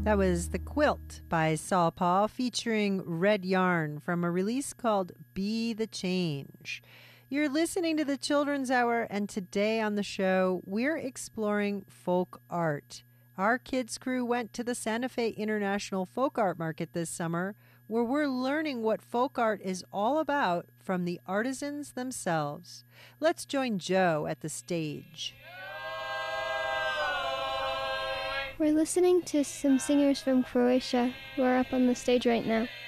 That was The Quilt by Saul Paul featuring Red Yarn from a release called Be the Change. You're listening to the Children's Hour, and today on the show, we're exploring folk art. Our kids' crew went to the Santa Fe International Folk Art Market this summer, where we're learning what folk art is all about from the artisans themselves. Let's join Joe at the stage. We're listening to some singers from Croatia who are up on the stage right now.